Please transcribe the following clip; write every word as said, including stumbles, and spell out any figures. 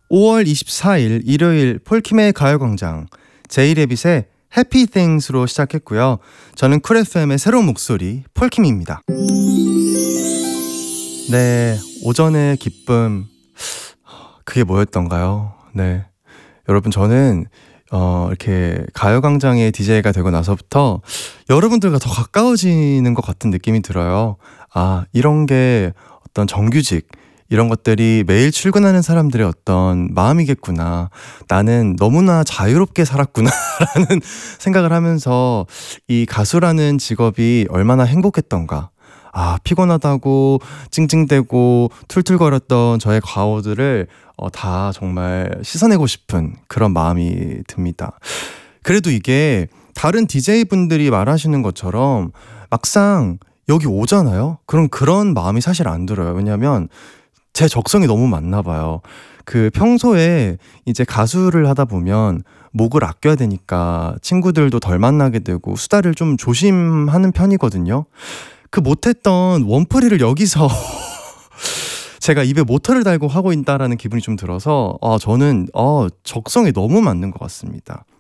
오월 이십사일 일요일 폴킴의 가요광장 제이레빗의 해피 띵스로 시작했고요. 저는 쿨 에프엠의 새로운 목소리 폴킴입니다. 네, 오전의 기쁨 그게 뭐였던가요? 네, 여러분 저는 어, 이렇게 가요광장의 디제이가 되고 나서부터 여러분들과 더 가까워지는 것 같은 느낌이 들어요. 아, 이런 게 어떤 정규직 이런 것들이 매일 출근하는 사람들의 어떤 마음이겠구나. 나는 너무나 자유롭게 살았구나 라는 생각을 하면서 이 가수라는 직업이 얼마나 행복했던가. 아, 피곤하다고 찡찡대고 툴툴거렸던 저의 과오들을 어, 다 정말 씻어내고 싶은 그런 마음이 듭니다. 그래도 이게 다른 디제이분들이 말하시는 것처럼 막상 여기 오잖아요? 그럼 그런 마음이 사실 안 들어요. 왜냐면 제 적성이 너무 맞나 봐요. 그 평소에 이제 가수를 하다 보면 목을 아껴야 되니까 친구들도 덜 만나게 되고 수다를 좀 조심하는 편이거든요. 그 못했던 원풀이를 여기서 제가 입에 모터를 달고 하고 있다라는 기분이 좀 들어서 아, 저는 어, 적성에 너무 맞는 것 같습니다.